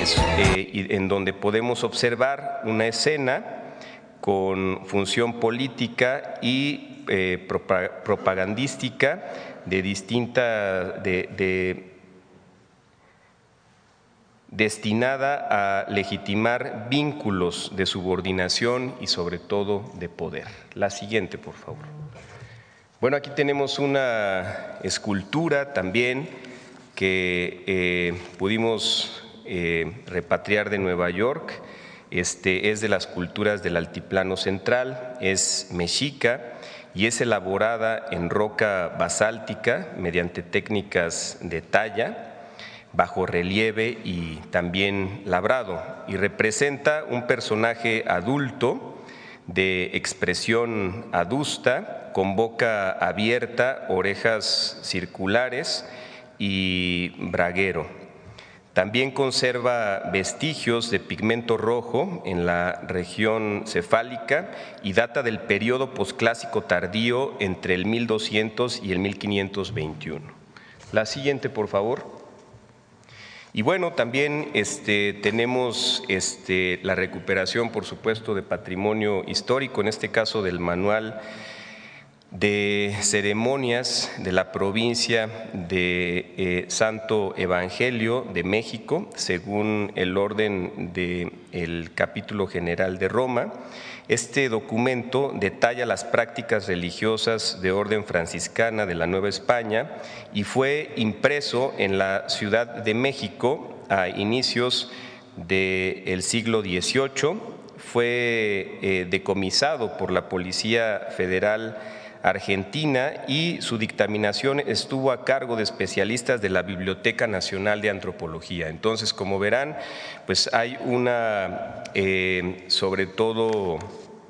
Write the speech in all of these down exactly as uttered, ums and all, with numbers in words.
eh, en donde podemos observar una escena con función política y eh, propagandística de distinta, de, de, destinada a legitimar vínculos de subordinación y sobre todo de poder. La siguiente, por favor. Bueno, aquí tenemos una escultura también que eh, pudimos eh, repatriar de Nueva York. Este es de las culturas del Altiplano Central, es mexica y es elaborada en roca basáltica mediante técnicas de talla, bajo relieve y también labrado, y representa un personaje adulto de expresión adusta, con boca abierta, orejas circulares y braguero. También conserva vestigios de pigmento rojo en la región cefálica y data del periodo posclásico tardío entre el mil doscientos y el mil quinientos veintiuno. La siguiente, por favor. Y bueno, también este, tenemos este, la recuperación, por supuesto, de patrimonio histórico, en este caso del manual de ceremonias de la provincia de eh, Santo Evangelio de México, según el orden del Capítulo General de Roma. Este documento detalla las prácticas religiosas de orden franciscana de la Nueva España y fue impreso en la Ciudad de México a inicios del siglo dieciocho. Fue eh, decomisado por la Policía Federal Argentina y su dictaminación estuvo a cargo de especialistas de la Biblioteca Nacional de Antropología. Entonces, como verán, pues hay una, eh, sobre todo,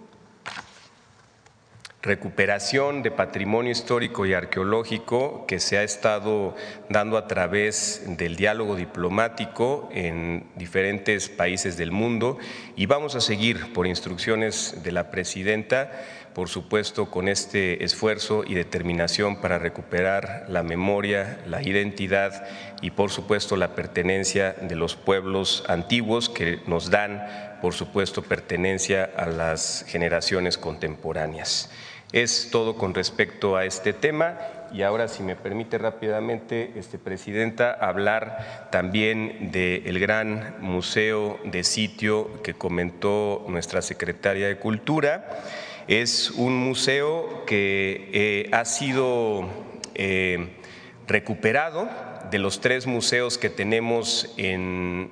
recuperación de patrimonio histórico y arqueológico que se ha estado dando a través del diálogo diplomático en diferentes países del mundo, y vamos a seguir, por instrucciones de la presidenta, por supuesto, con este esfuerzo y determinación para recuperar la memoria, la identidad y, por supuesto, la pertenencia de los pueblos antiguos que nos dan, por supuesto, pertenencia a las generaciones contemporáneas. Es todo con respecto a este tema, y ahora, si me permite rápidamente, este, Presidenta, hablar también del gran museo de sitio que comentó nuestra Secretaria de Cultura. Es un museo que eh, ha sido eh, recuperado de los tres museos que tenemos en,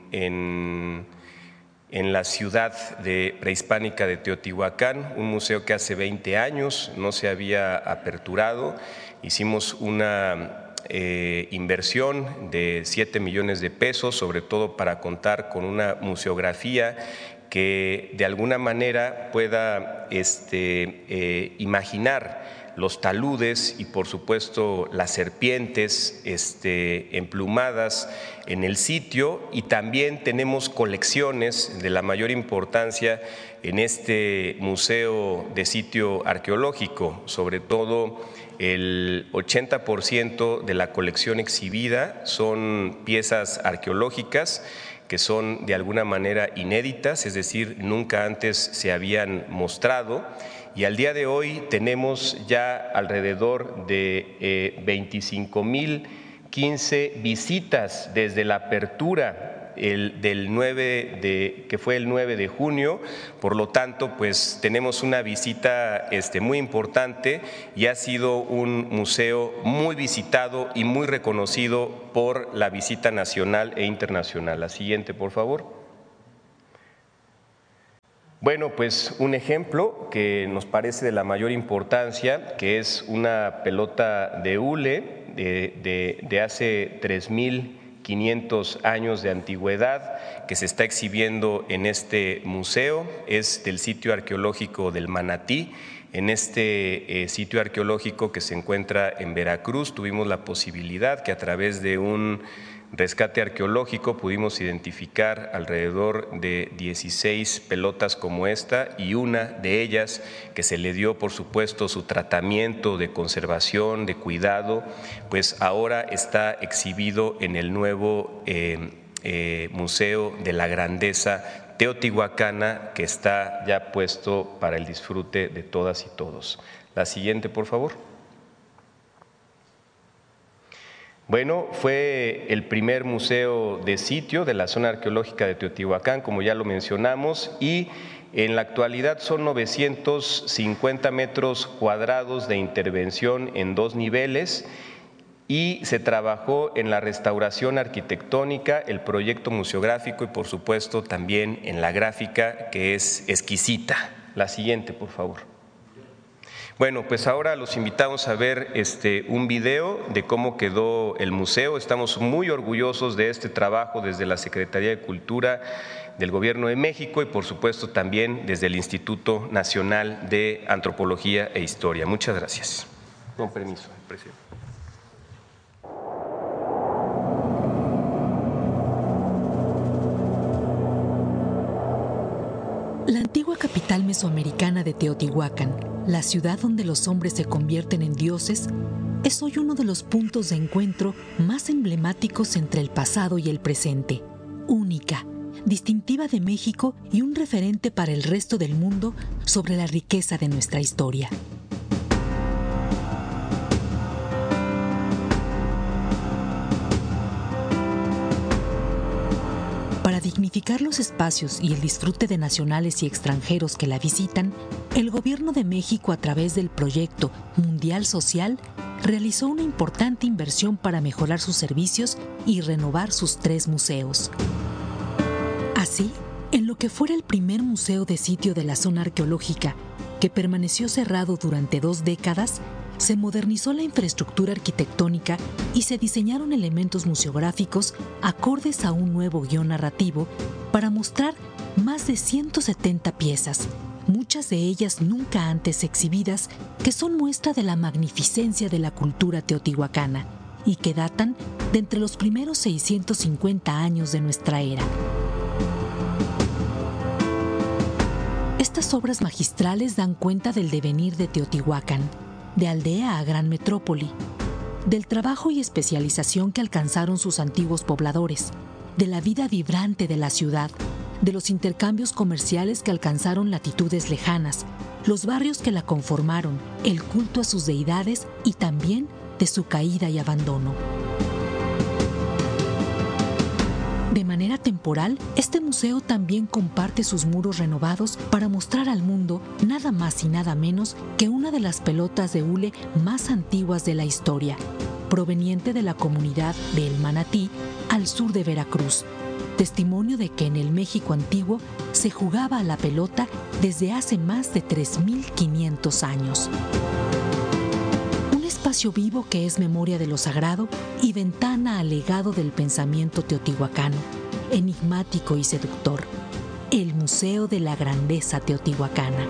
en, en la ciudad de prehispánica de Teotihuacán, un museo que hace veinte años no se había aperturado. Hicimos una eh, inversión de siete millones de pesos, sobre todo para contar con una museografía que de alguna manera pueda este, eh, imaginar los taludes y, por supuesto, las serpientes este, emplumadas en el sitio. Y también tenemos colecciones de la mayor importancia en este museo de sitio arqueológico, sobre todo el ochenta por ciento de la colección exhibida son piezas arqueológicas que son de alguna manera inéditas, es decir, nunca antes se habían mostrado, y al día de hoy tenemos ya alrededor de eh, veinticinco mil quince visitas desde la apertura el, del nueve de, que fue el nueve de junio. Por lo tanto, pues tenemos una visita este, muy importante, y ha sido un museo muy visitado y muy reconocido por la visita nacional e internacional. La siguiente, por favor. Bueno, pues un ejemplo que nos parece de la mayor importancia, que es una pelota de hule de, de, de hace tres mil quinientos años de antigüedad, que se está exhibiendo en este museo. Es del sitio arqueológico del Manatí. En este eh, sitio arqueológico que se encuentra en Veracruz, tuvimos la posibilidad que a través de un rescate arqueológico pudimos identificar alrededor de dieciséis pelotas como esta, y una de ellas que se le dio, por supuesto, su tratamiento de conservación, de cuidado, pues ahora está exhibido en el nuevo eh, eh, Museo de la Grandeza Teotihuacana, que está ya puesto para el disfrute de todas y todos. La siguiente, por favor. Bueno, fue el primer museo de sitio de la zona arqueológica de Teotihuacán, como ya lo mencionamos, y en la actualidad son novecientos cincuenta metros cuadrados de intervención en dos niveles, y se trabajó en la restauración arquitectónica, el proyecto museográfico y por supuesto también en la gráfica, que es exquisita. La siguiente, por favor. Bueno, pues ahora los invitamos a ver este, un video de cómo quedó el museo. Estamos muy orgullosos de este trabajo desde la Secretaría de Cultura del Gobierno de México y por supuesto también desde el Instituto Nacional de Antropología e Historia. Muchas gracias. Con permiso, presidente. La antigua capital mesoamericana de Teotihuacán, la ciudad donde los hombres se convierten en dioses, es hoy uno de los puntos de encuentro más emblemáticos entre el pasado y el presente. Única, distintiva de México y un referente para el resto del mundo sobre la riqueza de nuestra historia. Para dignificar los espacios y el disfrute de nacionales y extranjeros que la visitan, el Gobierno de México, a través del proyecto Mundial Social, realizó una importante inversión para mejorar sus servicios y renovar sus tres museos. Así, en lo que fuera el primer museo de sitio de la zona arqueológica, que permaneció cerrado durante dos décadas, se modernizó la infraestructura arquitectónica y se diseñaron elementos museográficos acordes a un nuevo guión narrativo para mostrar más de ciento setenta piezas, muchas de ellas nunca antes exhibidas, que son muestra de la magnificencia de la cultura teotihuacana y que datan de entre los primeros seiscientos cincuenta años de nuestra era. Estas obras magistrales dan cuenta del devenir de Teotihuacán, de aldea a gran metrópoli, del trabajo y especialización que alcanzaron sus antiguos pobladores, de la vida vibrante de la ciudad, de los intercambios comerciales que alcanzaron latitudes lejanas, los barrios que la conformaron, el culto a sus deidades y también de su caída y abandono. De manera temporal, este museo también comparte sus muros renovados para mostrar al mundo nada más y nada menos que una de las pelotas de hule más antiguas de la historia, proveniente de la comunidad de El Manatí, al sur de Veracruz, testimonio de que en el México antiguo se jugaba a la pelota desde hace más de tres mil quinientos años. Espacio vivo que es memoria de lo sagrado y ventana al legado del pensamiento teotihuacano, enigmático y seductor, el Museo de la Grandeza Teotihuacana.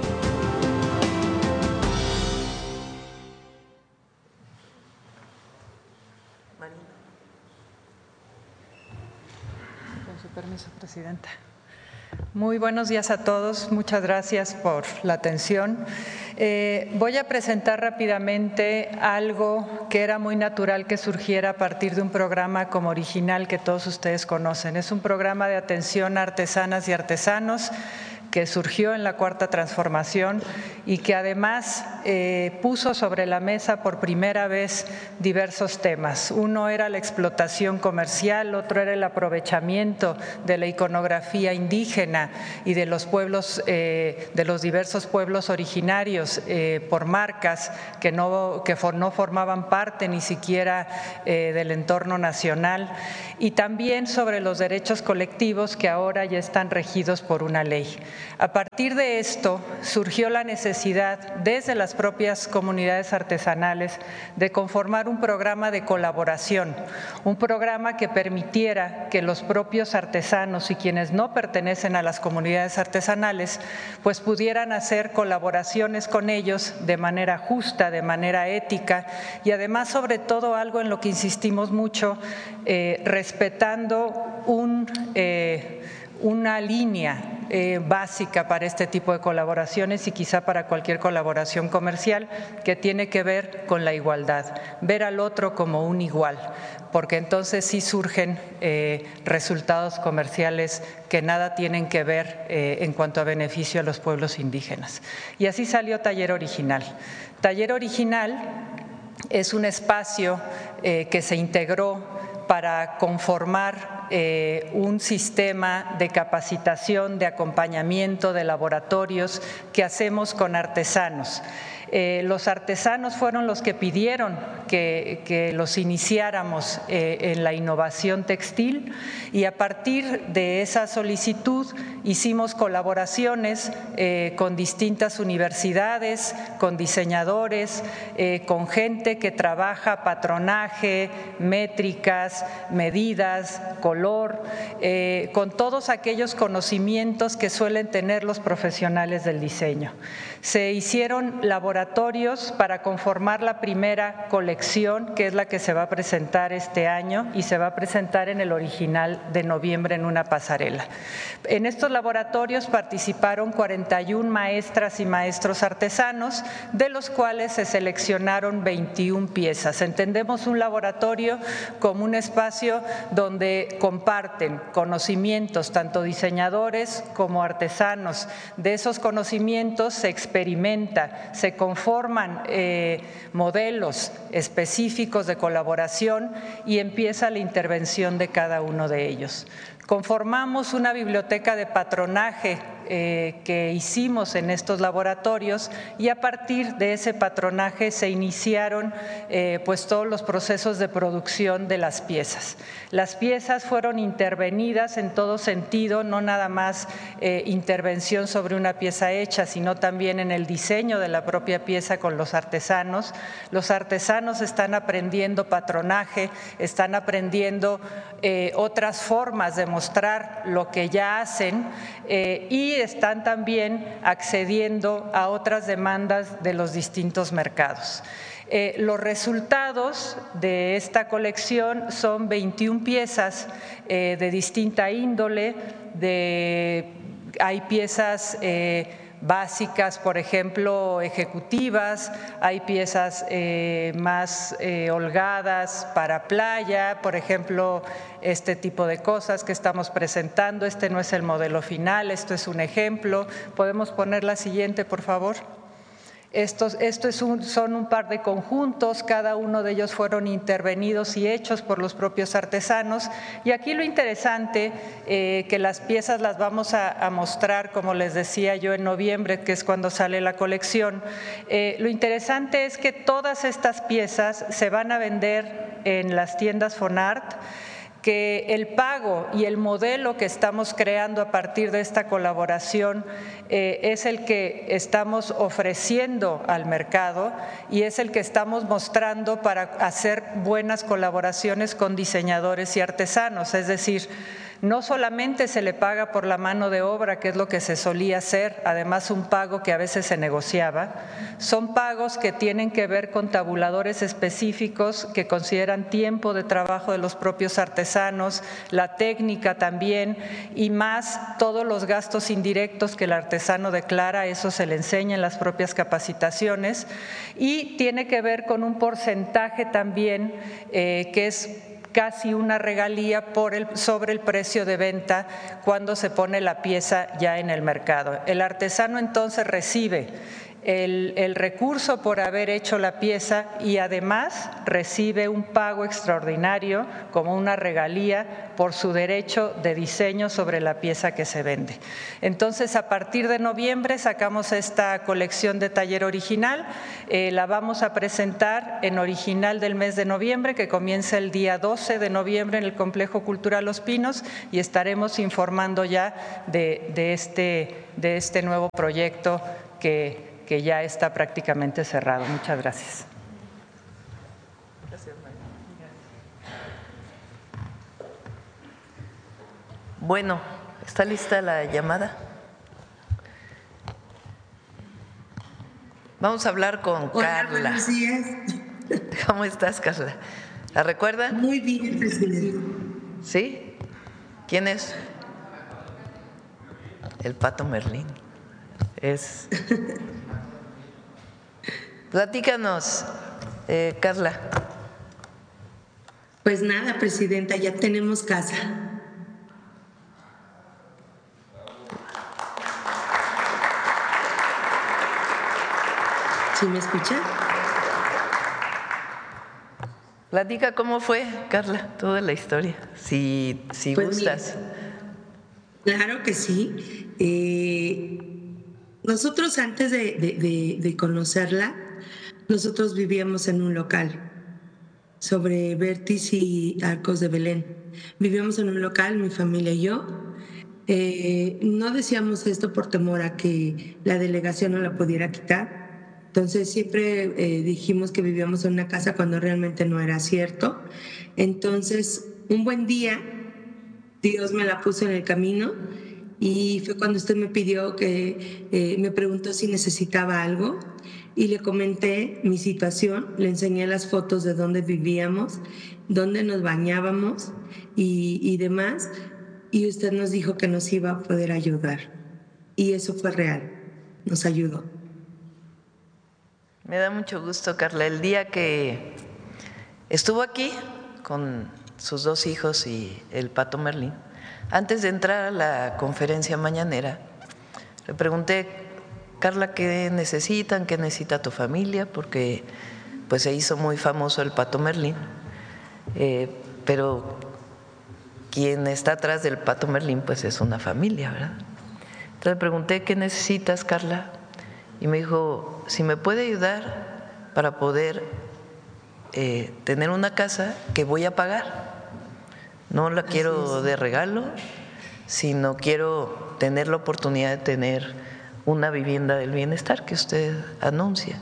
Con su permiso, Presidenta. Muy buenos días a todos, muchas gracias por la atención. Eh, voy a presentar rápidamente algo que era muy natural que surgiera a partir de un programa como Original que todos ustedes conocen. Es un programa de atención a artesanas y artesanos que surgió en la Cuarta Transformación y que además eh, puso sobre la mesa por primera vez diversos temas. Uno era la explotación comercial, otro era el aprovechamiento de la iconografía indígena y de los pueblos, eh, de los diversos pueblos originarios eh, por marcas que no, que for, no formaban parte ni siquiera eh, del entorno nacional, y también sobre los derechos colectivos que ahora ya están regidos por una ley. A partir de esto surgió la necesidad desde las propias comunidades artesanales de conformar un programa de colaboración, un programa que permitiera que los propios artesanos y quienes no pertenecen a las comunidades artesanales pues pudieran hacer colaboraciones con ellos de manera justa, de manera ética y además sobre todo algo en lo que insistimos mucho, eh, respetando un… Eh, una línea eh, básica para este tipo de colaboraciones y quizá para cualquier colaboración comercial, que tiene que ver con la igualdad, ver al otro como un igual, porque entonces sí surgen eh, resultados comerciales que nada tienen que ver eh, en cuanto a beneficio a los pueblos indígenas. Y así salió Taller Original. Taller Original es un espacio eh, que se integró para conformar eh, un sistema de capacitación, de acompañamiento, de laboratorios que hacemos con artesanos. Eh, los artesanos fueron los que pidieron que, que los iniciáramos eh, en la innovación textil y a partir de esa solicitud hicimos colaboraciones eh, con distintas universidades, con diseñadores, eh, con gente que trabaja patronaje, métricas, medidas, color, eh, con todos aquellos conocimientos que suelen tener los profesionales del diseño. Se hicieron laboratorios para conformar la primera colección, que es la que se va a presentar este año y se va a presentar en el Original de noviembre en una pasarela. En estos laboratorios participaron cuarenta y una maestras y maestros artesanos, de los cuales se seleccionaron veintiuna piezas. Entendemos un laboratorio como un espacio donde comparten conocimientos, tanto diseñadores como artesanos. De esos conocimientos se experimenta, se conforman eh, modelos específicos de colaboración y empieza la intervención de cada uno de ellos. Conformamos una biblioteca de patronaje eh, que hicimos en estos laboratorios y a partir de ese patronaje se iniciaron eh, pues todos los procesos de producción de las piezas. Las piezas fueron intervenidas en todo sentido, no nada más eh, intervención sobre una pieza hecha, sino también en el diseño de la propia pieza con los artesanos. Los artesanos están aprendiendo patronaje, están aprendiendo eh, otras formas de mostrar lo que ya hacen eh, y están también accediendo a otras demandas de los distintos mercados. Eh, los resultados de esta colección son veintiuna piezas eh, de distinta índole, de, hay piezas eh, básicas, por ejemplo, ejecutivas, hay piezas eh, más eh, holgadas para playa, por ejemplo, este tipo de cosas que estamos presentando. Este no es el modelo final, esto es un ejemplo. ¿Podemos poner la siguiente, por favor? Estos, esto es un, son un par de conjuntos, cada uno de ellos fueron intervenidos y hechos por los propios artesanos. Y aquí lo interesante, eh, que las piezas las vamos a, a mostrar, como les decía yo, en noviembre, que es cuando sale la colección. Eh, lo interesante es que todas estas piezas se van a vender en las tiendas Fonart, que el pago y el modelo que estamos creando a partir de esta colaboración eh, es el que estamos ofreciendo al mercado y es el que estamos mostrando para hacer buenas colaboraciones con diseñadores y artesanos, es decir, no solamente se le paga por la mano de obra, que es lo que se solía hacer, además un pago que a veces se negociaba, son pagos que tienen que ver con tabuladores específicos que consideran tiempo de trabajo de los propios artesanos, la técnica también y más todos los gastos indirectos que el artesano declara, eso se le enseña en las propias capacitaciones y tiene que ver con un porcentaje también eh, que es casi una regalía por el, sobre el precio de venta cuando se pone la pieza ya en el mercado. El artesano entonces recibe el, el recurso por haber hecho la pieza y además recibe un pago extraordinario como una regalía por su derecho de diseño sobre la pieza que se vende. Entonces, a partir de noviembre sacamos esta colección de Taller Original, eh, la vamos a presentar en Original del mes de noviembre, que comienza el día doce de noviembre en el Complejo Cultural Los Pinos y estaremos informando ya de, de, este, de este nuevo proyecto que que ya está prácticamente cerrado. Muchas gracias. Gracias, María. Bueno, ¿está lista la llamada? Vamos a hablar con Hola, Carla. Buenos días. ¿Cómo estás, Carla? ¿La recuerdan? Muy bien, presidente. ¿Sí? ¿Quién es? el Pato Merlín. Es. Platícanos, eh, Carla. Pues nada, presidenta, ya tenemos casa. ¿Sí me escucha? Platica cómo fue, Carla, toda la historia, si, si pues gustas. Mira, claro que sí. Eh, nosotros antes de, de, de, de conocerla, nosotros vivíamos en un local sobre Vértiz y Arcos de Belén. Vivíamos en un local, mi familia y yo. Eh, no decíamos esto por temor a que la delegación no la pudiera quitar. Entonces siempre eh, dijimos que vivíamos en una casa cuando realmente no era cierto. Entonces, un buen día, Dios me la puso en el camino y fue cuando usted me pidió que, eh, me preguntó si necesitaba algo y le comenté mi situación, le enseñé las fotos de dónde vivíamos, dónde nos bañábamos y, y demás, y usted nos dijo que nos iba a poder ayudar. Y eso fue real, nos ayudó. Me da mucho gusto, Carla. El día que estuvo aquí con sus dos hijos y el Pato Merlín, antes de entrar a la conferencia mañanera, le pregunté, Carla, ¿qué necesitan? ¿Qué necesita tu familia? Porque pues se hizo muy famoso el Pato Merlín, eh, pero quien está atrás del Pato Merlín pues es una familia, ¿verdad? Entonces le pregunté, ¿qué necesitas, Carla? Y me dijo, si me puede ayudar para poder eh, tener una casa que voy a pagar. No la quiero de regalo, sino quiero tener la oportunidad de tener una vivienda del bienestar que usted anuncia.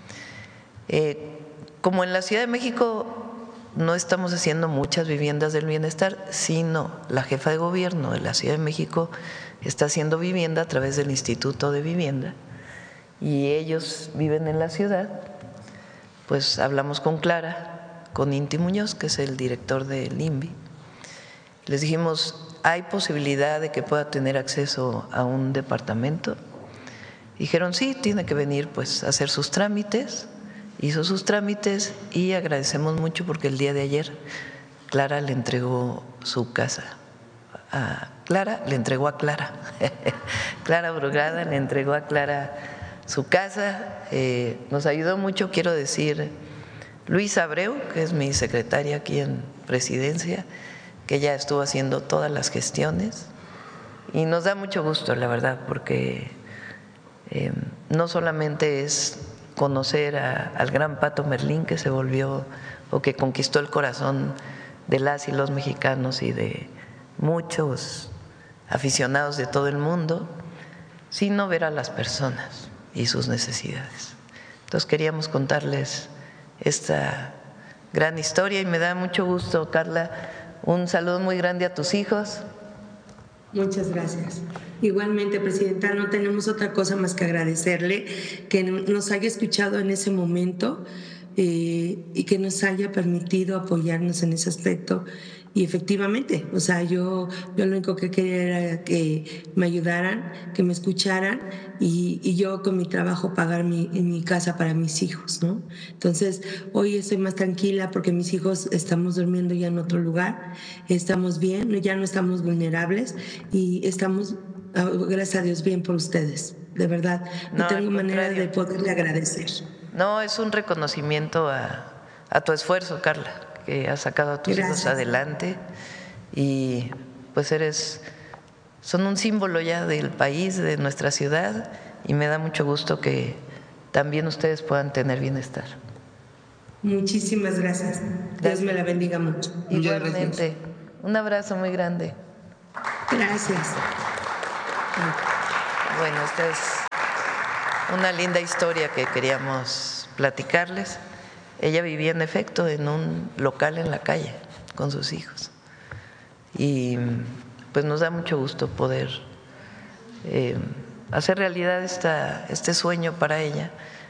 Eh, como en la Ciudad de México no estamos haciendo muchas viviendas del bienestar, sino la jefa de gobierno de la Ciudad de México está haciendo vivienda a través del Instituto de Vivienda y ellos viven en la ciudad. Pues hablamos con Clara, con Inti Muñoz, que es el director del I N V I. Les dijimos, ¿hay posibilidad de que pueda tener acceso a un departamento? Dijeron, sí, tiene que venir pues a hacer sus trámites. Hizo sus trámites y agradecemos mucho porque el día de ayer Clara le entregó su casa. A Clara le entregó a Clara. Clara Brugada le entregó a Clara su casa. Eh, nos ayudó mucho, quiero decir, Luis Abreu, que es mi secretaria aquí en Presidencia, que ya estuvo haciendo todas las gestiones y nos da mucho gusto, la verdad, porque eh, no solamente es conocer a, al gran Pato Merlín, que se volvió o que conquistó el corazón de las y los mexicanos y de muchos aficionados de todo el mundo, sino ver a las personas y sus necesidades. Entonces queríamos contarles esta gran historia y me da mucho gusto, Carla. Un saludo muy grande a tus hijos. Muchas gracias. Igualmente, Presidenta, no tenemos otra cosa más que agradecerle que nos haya escuchado en ese momento eh, y que nos haya permitido apoyarnos en ese aspecto. Y efectivamente, o sea, yo, yo lo único que quería era que me ayudaran, que me escucharan y, y yo con mi trabajo pagar mi, en mi casa para mis hijos, ¿no? Entonces, hoy estoy más tranquila porque mis hijos estamos durmiendo ya en otro lugar, estamos bien, ya no estamos vulnerables y estamos, gracias a Dios, bien por ustedes, de verdad. No, no tengo manera de poderle agradecer. No, es un reconocimiento a, a tu esfuerzo, Carla, que has sacado a tus Gracias. hijos adelante y pues eres, son un símbolo ya del país, de nuestra ciudad y me da mucho gusto que también ustedes puedan tener bienestar. Muchísimas gracias. gracias. Dios me la bendiga mucho. Igualmente. Un abrazo muy grande. Gracias. Bueno, esta es una linda historia que queríamos platicarles. Ella vivía en efecto en un local en la calle con sus hijos y pues nos da mucho gusto poder eh, hacer realidad esta, este sueño para ella,